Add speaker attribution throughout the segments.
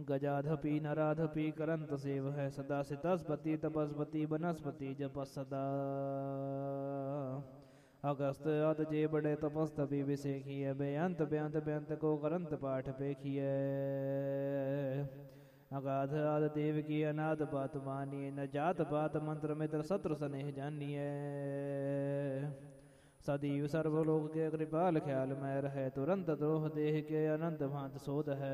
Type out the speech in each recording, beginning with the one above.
Speaker 1: गजाधपि नराधपि करंत save है सदा सितस्पति तपस्पति बनस्पति जपस सदा। अगस्त अत जे बड़े तपस्तपि विसेखिय बेअंत बेअंत बेअंत को करंत पाठ पेखिय। अगाध आद देव की अनाथ बात मानिए न जात पात मंत्र मित्र शत्रु स्नेह जानिए। सदैव सर्वलोक के कृपाल ख्याल में रहे तुरंत द्रोह देह के अनंत भांत सोध है।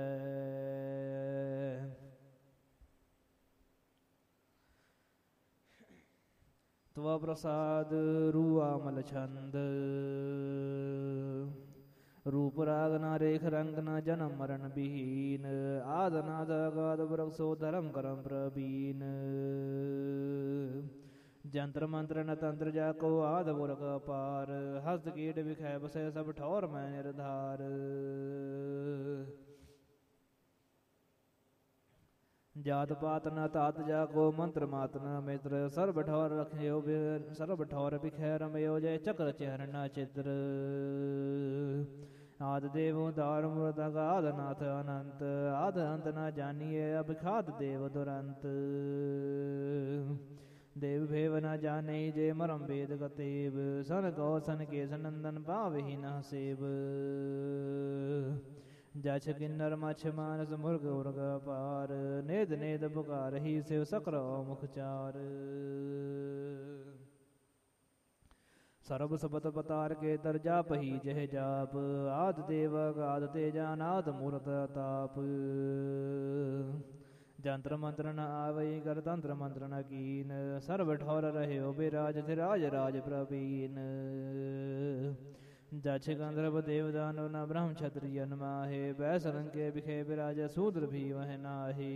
Speaker 1: त्व प्रसाद रूआमल छंद रूप राग न रेख रंग न जन्म मरण विहीन। आद नाद अगाध वृक्षो धर्म करम प्रवीण। जंत्र मंत्र न तंत्र जाको आद बुरक पार। हस्त कीट विखय बसे सब ठौर में निर्धार। जात पात न तात जाको मंत्र मात न मित्र। सर्व ठौर रखयो सर्व ठौर विखय रमयो जय चक्र चेहर न चित्र। आद देव दार मूर्त आद नाथ अनंत। आद अंत न जानिए अभिखात देव दुरंत। देव भेव न जाने जे मरम वेद गतेव। सन कौ सन के सनंदन पावहि न सेव। जछ किन्नर मछ मानस मुर्ग उर्ग पार। नेद नेद पुकार ही शिव सक्र मुखचार। सर्व सपत पतार के तर जाप ही जह जाप। आद देव गाद तेजानाद मूर्त ताप। जंत्र मंत्र न आवई कर तंत्र मंत्र न कीन। सर्व ठौर रहे बिराज राज राज प्रवीण। जछ गंधर्व देवदानो न ब्रह्म क्षत्रिय माहे। बैसरंग के बिखे बिराज शूद्र भी वह नाहे।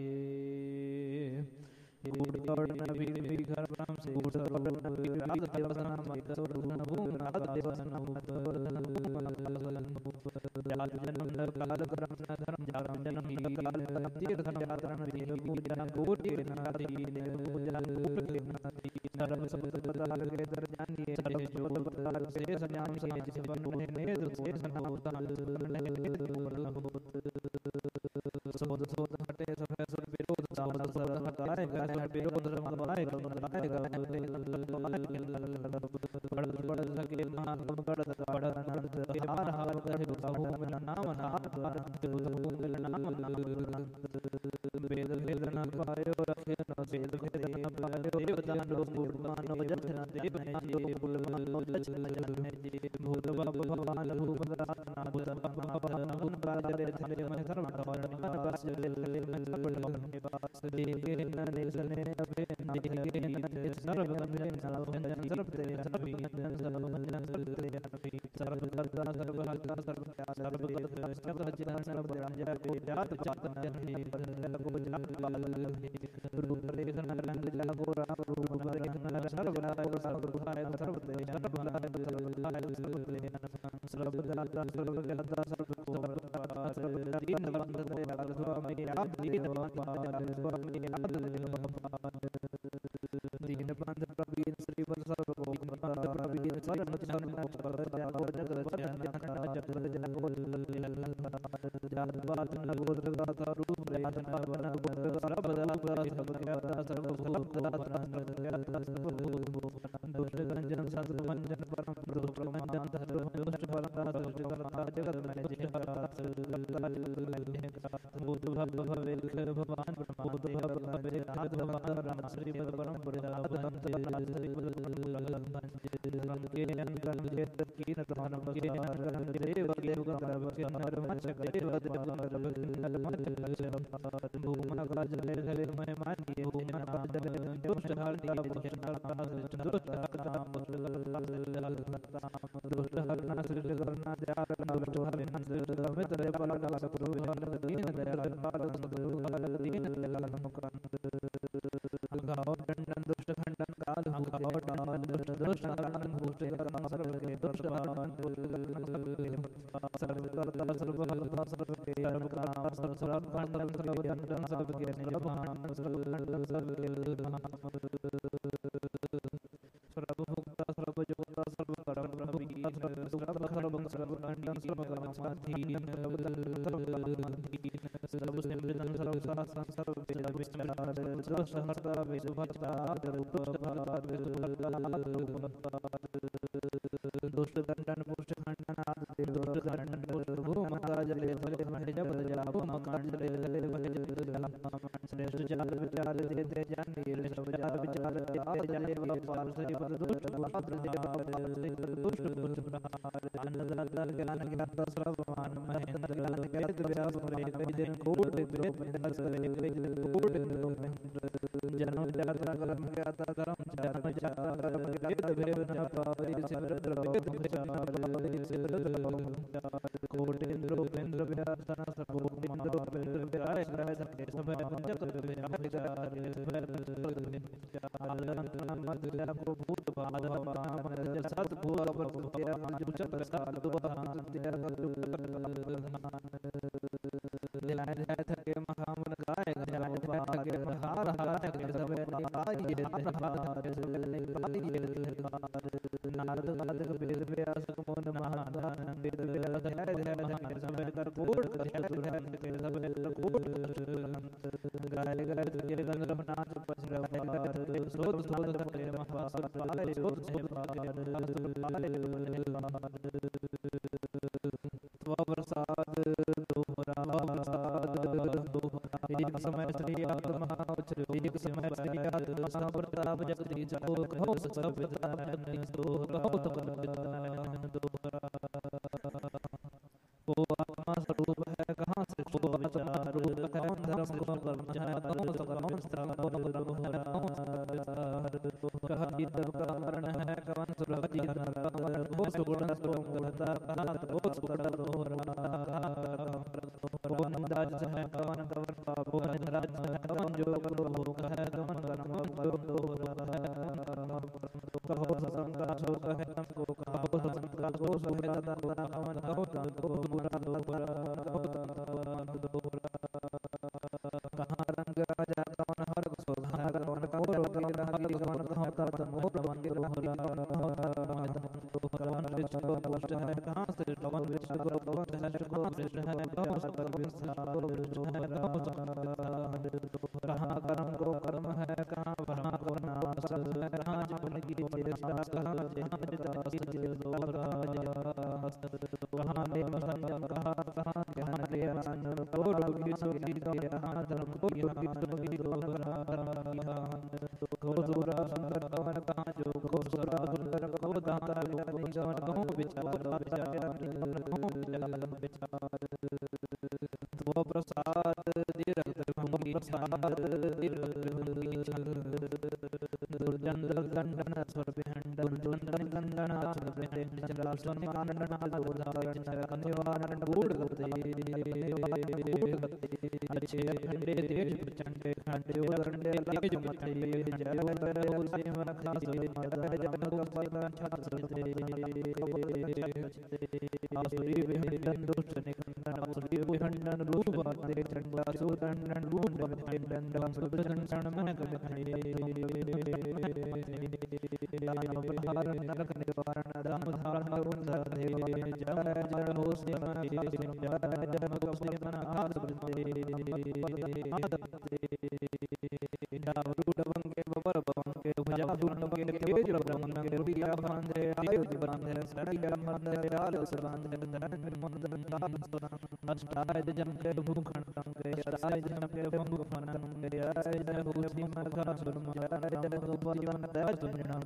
Speaker 1: दुष्ट दंडन पुष्ट खंडन आदि दुष्ट दंडन पुष्ट भूम काजले भले भले जब जाप मकांडले श्रेष्ठ चाल विचार देते जानी सब जा विचार देते जाने पाल श्री पद दुष्ट पात्र दुष्ट पुष्ट प्रहार अनदल ज्ञान ज्ञात सर्वमान महेंद्र ज्ञान ज्ञात व्यास मुरे कई दिन कोट वेद सरे कोट जन्म जाता कर्म ज्ञाता कर्म जन्म जाता कर्म ज्ञात वेद न पावरी सिमरत वेद कोट इंद्र इंद्र व्यासन सबो इंद्र व्यास राय सके सब जगत व्यास को भूत पाद सत भूत पर क्या जुचत साल दुबहान दिलाए थके महामन गाय गजाए थके हार हार के सब आए नारद नारद वेद व्यास मोन महादान वेद व्यास है सब कर कोट के सुर है सब कोट गाय गाय तुझे गंधर्व नाच पसरवार सोत सोत के महावास पाले सोत से पाले प्रसाद दोहरा एक समय श्री आत्महावचर एक समय श्री आत्मा प्रताप जगती जाओ कहो सब विद्वान दो कहो तो दोहरा वो आत्मा स्वरूप है कहाँ से वो विचार रूप है कौन धर्म को कर्म जाने कौन तो कौन स्त्रम कौन ब्रह्म है कौन कहा जीतव का कारण है कौन सुरभि वो सुगुण सुगुणता कहा वो सुगुण दोहरा वो नंदाज है कौन कवर पापो है राज है कौन जो करो हो है कौन कर्म जो दोहरा कहो सत्संग का शोक है हमको कहो सत्संग का दोष है तथा कौन कहो को बुरा दोहरा कहाँ रंग राजा कौन हर सुधार कौन कौन रागी कौन कहता मोर मन दोहरा कौन विष्णु पुष्ट है कहाँ से कौन विष्णु पुष्ट है कौन विष्णु है कौन सकल विस्तार विष्णु है कहाँ कर्म को कर्म है कहाँ भ्रम को नाश है कहाँ जीवन की चेष्टा कहाँ दोहरा कहाँ नेम संयम कहाँ ज्ञान ज्ञान को रोगी सोगी कहाँ धर्म को योगी दोहरा को दूरा सुंदर कौन कहाँ जो को सुरा सुंदर को दाता लोक निगम कहो विचार वो प्रसाद दीर्घ त्रिभुंगी छंद दीर्घ त्रिभुंगी छंद दुर्जन दंडन स्वर्भिहंडन दुर्जन दंडन स्वर्भिहंडन चंद्रासन कानन आलोधारण कन्यवारण बूढ़ गते अच्छे खंडे तेज प्रचंडे खंडे उदंडे तेज मते जय वंदे उसे मन खास माता जन गोपाल छत सते आसुरी विहंडन दुष्ट निकंदन आसुरी विहंडन रूप बाते चंडा सुदंडन रूप विहंडन सुदंडन मन कबखणे दानव विहार नरक निवारण दाम धारण उन्नत देव जय जय हो से मन जय जय हो से मन आद वृंदे डावरूड बंगे बबर बंगे भुजा दुर्नगे तेज ब्रह्मनगे रुदिया बांधे आयुध बांधे सड़िया बांधे आल बांधे धन मंदन दान अष्टाय जमके भूखंड तंगे अष्टाय जमके भूखंड आय जय हो सी मन का सुरमा आय जय हो बलन दय सुनम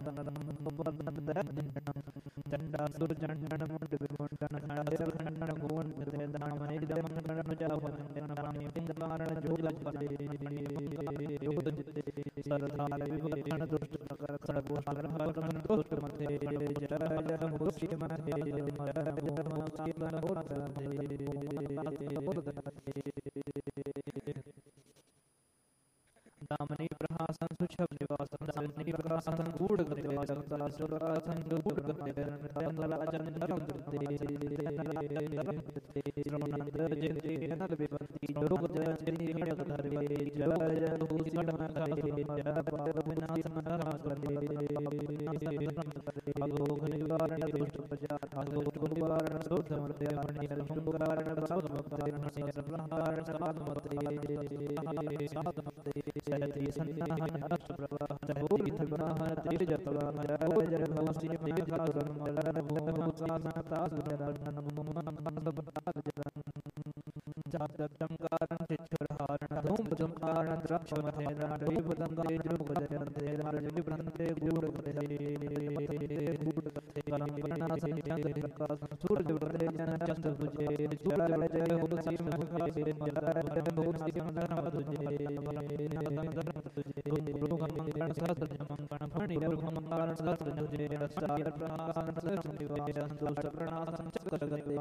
Speaker 1: चंडा सुर चंडन मुंड विमुंडन खंडे खंडन गोवन ते दामने दमन जावन नामी पिंडमारण जोग जते योद जते सरदार विभूषण दुष्ट कर खड़गो हर हर दुष्ट मते जय जय हो श्री मते मर भूम सीवन होत दामनी प्रहासन सुछब निवासन दामनी प्रहासन गूढ़ गते वासन सुरासन गूढ़ गते नंदराजन नरम गते श्रवणंद जयते नल विपत्ति लोक जयति जगधर्वे जय जय भूषण करे जय पाप विनाशन करे अघोघ निवारण दुष्ट प्रजा अघोघ निवारण शुद्ध मते मणि संगारण साध मते नरसिंह संहारण साध मते जयति सन्नाहन अष्ट प्रभा जहोरि धर्मः तेज जतवा जय जय भवसी मेघासुरन मलन भूम सासन तासुरन चमकारण चिच्छुरहारण धूम चमकारण द्रक्षमथे नाड़ी पतंगे जुग जयंते नाड़ी ब्रंते गूढ़ कथे कलम करना संजय प्रकाश सूरज वरदे जन चंद्र तुझे जय जय हो सी मुखासे जय हो सी मंगल तुझे गुरु मंगल सहस्र मंगल फणि गुरु मंगल सहस्र तुझे सार प्रणाम सहस्र निवास संतोष प्रणाम चक्र गते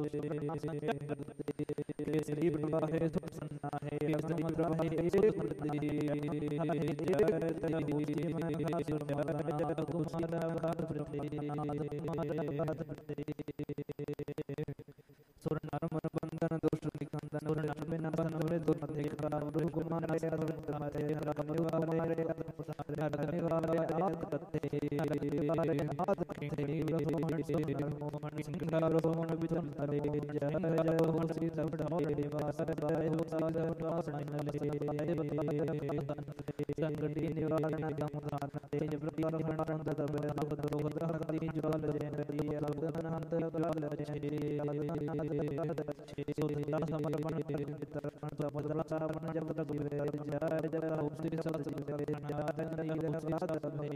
Speaker 1: श्री प्रभाहे सुप्रसन्ना है असमद्र है सुरति जय हो सी मंगल जय कुमार भात प्रति सुर नरमन बंधन दोष निकंदन सुर नरमे नसन रे दुर देखा प्रभु कुमार रे अदृतमते रकमि वाले रे अदृतमि वाले आत कते आत कते रोमन सिंह रोमन विचल रे जय जय हो श्री सबडे निवास जय हो साध वासनले संकटी निवारण दमधान तेज प्रकार हरण दबे दोग दहति ज्वाल जयति अलगन हंत लाल सुधा समर्पण तर्पण सपदला सावन जब तक जय जय हो श्री सरस्वती नील साध भे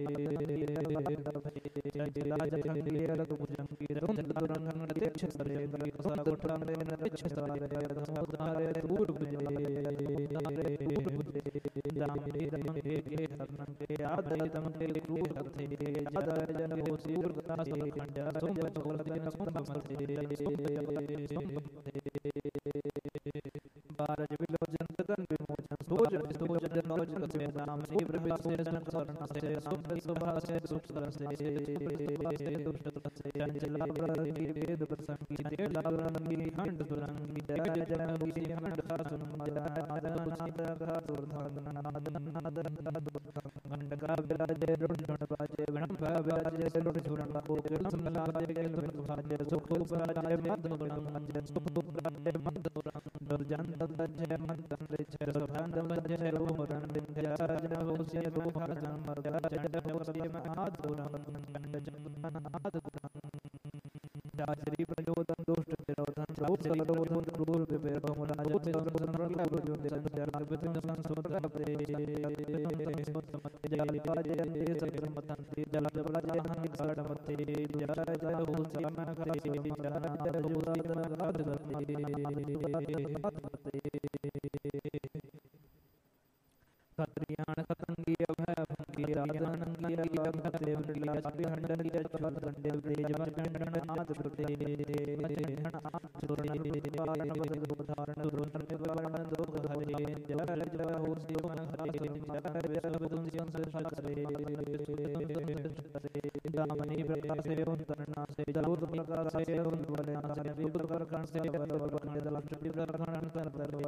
Speaker 1: जिला जंगी रघु भुजंगी तुम दुरंगन दीक्ष सरे कसा गुठंगे नरिक्ष सारे समुदारे दूर बुझे जामरे रंगे के हरनं के आदय तम के क्रूर थे आदय जन हो सी दुर्गा से खंडा सोम चोल दिन सोम मस्ते बारज विलोचन तन विमोचन सोजन सोजन नोजन से नाम से प्रवेश से शरण से सुख सुभा से सुख से दुष्ट से चंचला प्रति वेद प्रसंगी तेला रंगी खंड सुरंगी जय जय मुसी खंड सुन मजा नाद का सुरधन खंड का विराजे रुण बाजे गणम विराजे रुण झुरण को किलम लाजे किलम भाजे सुख उपराजे मद गुणम सुख उपराजे मद दुर्जन दज्जय मंत्र जय सुभान दज्जय रोमरन जय जय हो सी रोमरन जय जय हो सी महादुरन जगन्नाथ श्री प्रचोदन दुष्ट विरोधन सब सलोधन क्रूर विवेक मुराज संरल गुरु संचार विपिन संसोध अपने जल पाजे सत्रमतन जल जलहन साडमते जय जय हो श्याम करे जय हो साधन गाद खत्रियाण खतंगी अभय भंगी राजनंगी अभय देवलिया श्रीहंडली अच्युत गंडेव तेज वंदन आद कृते चूर्ण निवारण वधारण दुर्धन निवारण दोग हरे जय जय हो शिव हरे जय विष्णु संस करे दामनी प्रकाश से उतरना से जलोद प्रकाश से उन्वलना से विपुल प्रकाश से वरवरन दलक्षति प्रकाश अंतर तले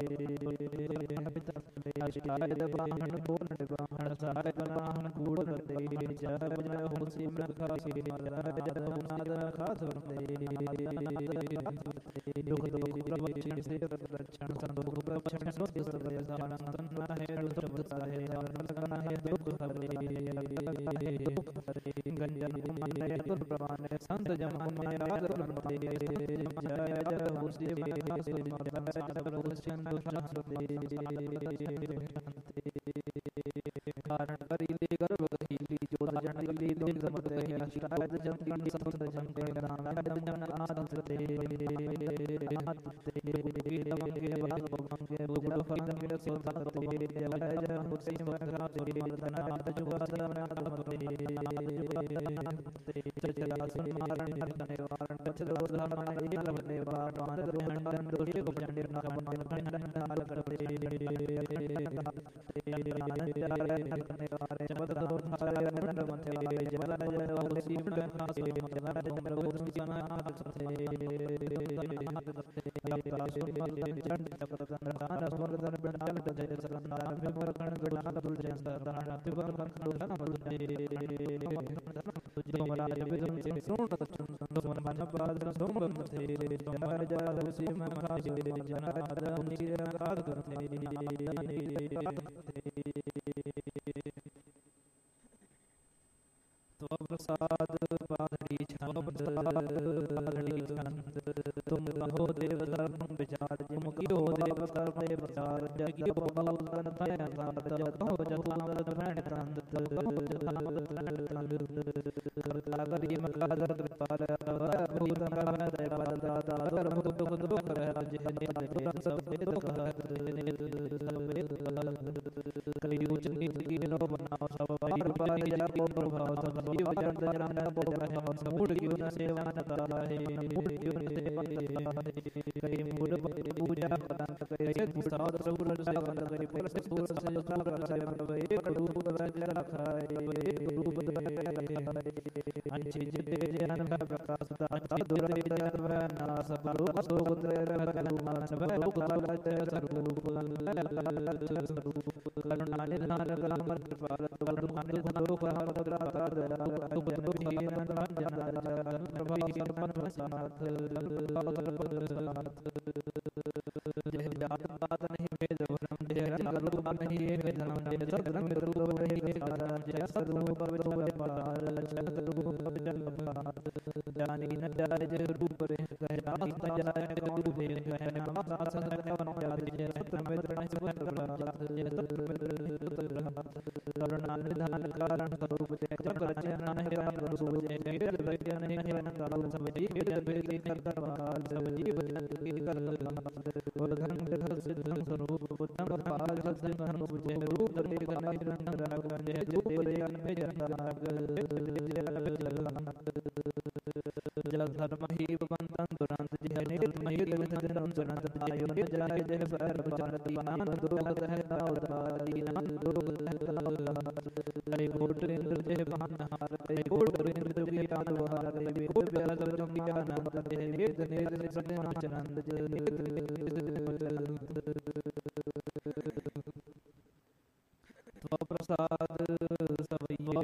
Speaker 1: आशिकाय दबाहन पूर्ण दबाहन सारे दबाहन पूर्ण दे जय जय हो श्री प्रकाश से जय हो नाद खास वरते दुख दुख प्रवचन से रक्षण संदोख प्रवचन स्वस्थ सदय सानंदन है दुष्ट है धर्म है दुख हरे गंजन माने दुर्प्रवान संत जमान में आदर बनते जय जय हो श्री प्रकाश से मर्दन साधव दुष्यन दुष्ट कारण करीले गर्भ गहीली जो जंगली लोग समत है अष्टाद जंगली संत जंगे नाम जन आदते आदते मंगे बाग मंगे बुगड़ फंगे सोतते जय जय हो श्री प्रकाश से मर्दन आद जुगाद नादते चचला सुमारण निवारण चचलो धारण एकल निवारण दुहंडन दुष्ट भजन नाम खंडन नाल करते करने वाले जगत दो धारे नंद मथे जय जय हो श्री प्रकाश से मर्दन हो श्री महाद सते चंड चक्रधर दान स्वर्गधर बिंदाल जय सरंदार विमरकण दुलाल दुलजय सरदार तिवर दुलाल मधुजय तुमराज विदुम सिंह सोण तचुन सुमन मन बादर सोमन थे जय जय उसी मन खाजे जनाद उन्हीं राग करते तो प्रसाद पाधरी छंद पाधरी छंद तुम कहो देव धर्म विचार जिम कियो देव धर्म विचार जगियो बहुतन भय अंत जब कहो जतुमल भैण तंद करता करी मकादर कृपाल भूतन भय दय बल दाता अगर मुख दुख दुख रह जिहने पुरन सब वेद कहत कली उच्च नीच कीनो बनाओ सब वीर पाली जाको प्रभाव सब जीव जन जन बोल रहे और मूड क्यों न सेवा न करता है मूड क्यों न सेवा कई मूड पूजा करता कई साध सगुण सेवन कई पर से पूर्ण से कर करे प्रभु एक रूप वैज रखाए एक रूप अंछि जिते ज्ञान में प्रकाश दाता दुर्लभ ज्ञान में नाश लोक शोक तेरे भगवान सब लोक तलते स्वरूप करुणा निधान कमल कृपाल करुणा निधान लोक हरदाता दया जय जात पात नहीं भेद भरम जय रंग रूप नहीं एक धर्म जय सतरंग रूप नहीं साधारण जय सद्रूप विचल पार जगत रूप विचल पार जानी न जाय जय रूप रे कहे रास न जाय रूप रे कहे नम सासन कवन जात जय सत्र मित्र नहीं सुख प्रभात जय सत्र मित्र करुणा निधान कारण स्वरूप जय चक्र चरण नहीं राम रूप जय वेद वेद नहीं हिरण काल सब जीव वेद कर दरबार सब जीव की कर उद्धम विधल सिद्धम स्वरूप बुद्धम पाल सिद्धम जय रूप देख नहीं रंग राग जय रूप जय में जगराग जल धर्म ही बंधन दुरंत जय नील महिल विधन दुरंत जय जय जय भैर विचारति आनंद दुख है उदार दीन दुख कई कोट इंद्र जय भानहार कई कोट इंद्र जय आनंदहार कई कोट जल ब्रह्मानंद जय वेद नेत्र सज्जनानंद जय तो प्रसाद सबैये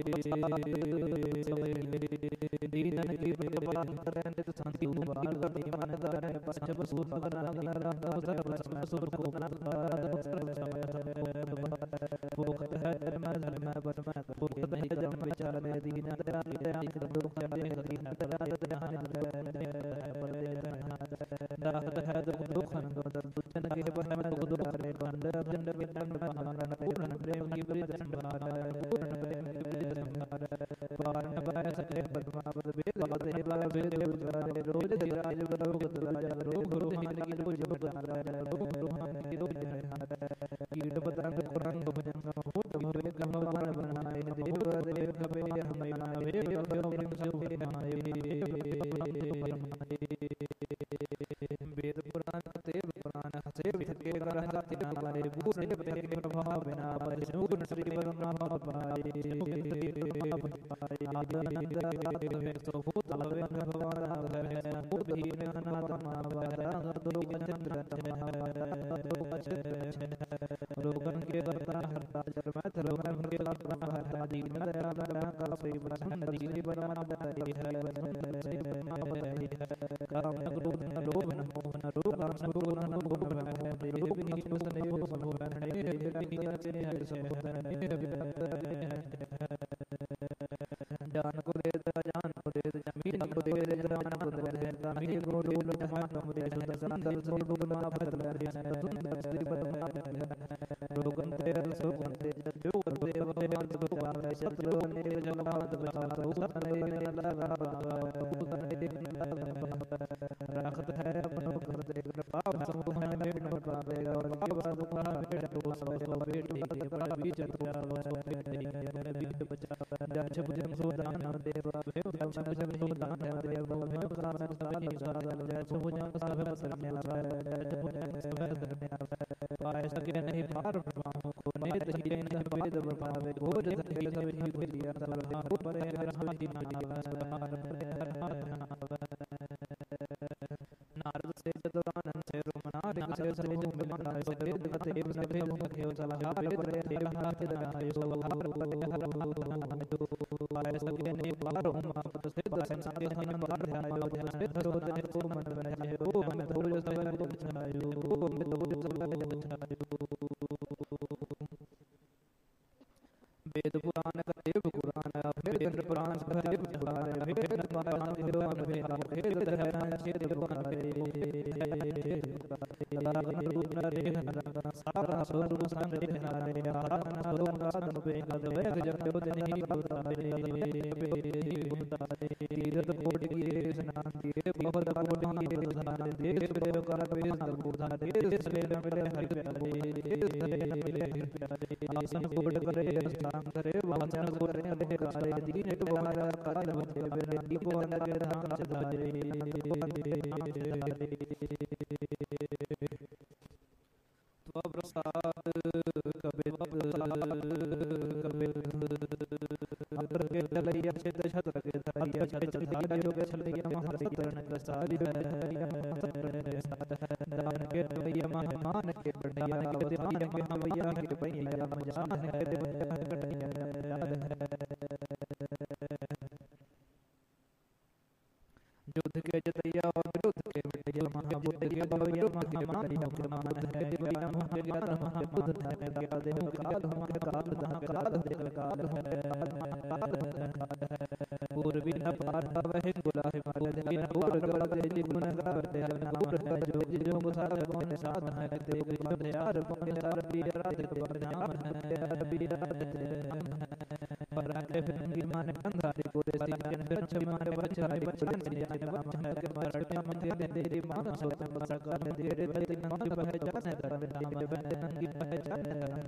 Speaker 1: दीनन की कृपा करन शांति उबार दी मन दान पश्चप सूर मगन रंग सर्व समय सुर को मन भोक्त है धर्म धर्म परम भोक्त नहीं जम विचार में दीन दयाल दयाल दुख चले दीन दयाल ध्यान दात है दुख दुख दर्द दुजन के बन में दुख दुख रे बंद जन विदन महान पूर्ण प्रेम की वृद्धि संभार पूर्ण प्रेम की वृद्धि संभार पारण पाय सके पद्मावत वेद देव वेद उजारे रोज दिराज रोग राजा रोग रोग की रोज बता रोग रोग की रोज कीट पतंग कुरंग भजन भूत भवे गमवान बनाए देव देव कबे हमें नावे कबे सब नाए वेद पुराण देव पुराण हसे विसके करहति नारे भूषण प्रेम प्रभाव बिना परिशून श्री ब्रह्मा पाए आदिनंद सोभूत लवे भगवान भय भूत हीन अनात्मा वहराग दुर्ग चंद्र रोगन के करता हरता जन्मत रोगन के करता हरता दीन दयाल दया श्री वचन दीन बरमान बताई है काम न क्रोध न लोभ न मोह न रोग न शोक न लोभ न देव नीच स्नेह मनोहर ने नीच स्नेह जान को दे जान को दे जमीन को दे जान को दे राही को डूल जहान को दे संदल सो डूल ना बदल रे सुंदर श्री बदल रोगन ते सुगन ते जो देव देव को पावे सत्र ने जगन्नाथ बचा सत ने लगा राखत है अपनो कर दे कृपा समूह में भेट न पावे और बाबा दुखा भेट तो सब भेट के बड़ा बीच तो बीच बचा जाछ बुझम सोदान देव देव दर्शन सब सोदान देव देव सामने सानी साधन जय सुभुजम सब सरने पाए सके नहीं पार ब्रह्म को नेत ही नहीं वेद प्रभावे घोर सके सब ही भुजिया सलहार सरे जो मन आए सरे जगत एव सभे मुखे सलहार करे देव हाथ लगाए सो हार पाए सके ने पार उमा सिद्ध संसार हन पार ध्यायो ध्यान धरो धरे को मन बने ओ मन धोज सब को छायो ओ मन धोज सब को छायो वेद पुराण कथेव पुराण अभेद पुराण सभेव जहारे भेद पुराण देव अभेद भेद धरण छेद पुराणे रूप नरे सारा स्वरूप संग हरे आराधना स्वरूप साधन वेद वेद जगत नहीं पुराणे तीर्थ कोटि की स्नान दिए बहुत कोटि की स्नान देश प्रेम कर वेद बुधा देश प्रेम करे हरि आसन कोट करे स्थान करे वचन करे अधिकारे दीन द्वारा कार्य होते बेरंडी को अंदर धाम सदारे त्व प्रसाद कबे अपर के तलैया छेद छत्र के धैर्य छत्र धार्य योग छलैया महाचरण प्रसाद दान के तलैया महामान के बढ़िया के ध्यान के हमैया के पैया मजान युद्ध के जतैया और विरुद्ध के विजय महाबुद्ध के बलैया महामानी मुख्य मान है दिव्या मुख्य ज्ञान महाबुद्ध धर्म का देह काल मुख्य काल धन काल देह काल है पूर्वी न पार्थ वह गुलाह मारे दिन पूर्व गल दे गुण गाते नाम है जो मुसार गुण साधन है देव गुण यार गुण सार पीर रात पर नाम है पीर पराके फिरंगी मान कंधारी पूरे सीजन गच्छ मान बचाई बचन सिया वचन के मरते मध्य देरी मान सोच मसकर देरे गति नंद पहचान धर्म नाम नंगी पहचान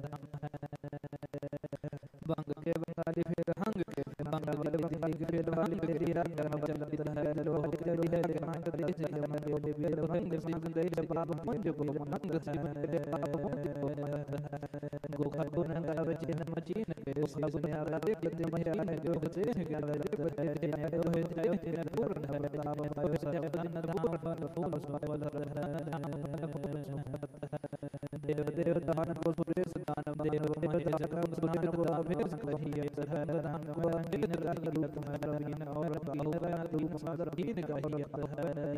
Speaker 1: बंग के बंगाली फिर हंग के बंगाली बंगाली के फिर वाली बेरिया कर्म चलती है लोह के दिहे के मान देश के मन के देवी भंग सिंह देश पाप मंज को मंग सिंह गोखा को नंगा बचन मचीन के सबने आरा देखते महिला के बचे के बचे ने होए जाय पूर्ण प्रताप भव सब दिन पूर्ण फूल स्वल देव देव दान को सुरेश दानव देव देव जगम सुदान को अभेस कहिए दान को अंकित कर रूप में प्रवीण और बाहुबल रूप सागर दीन कहिए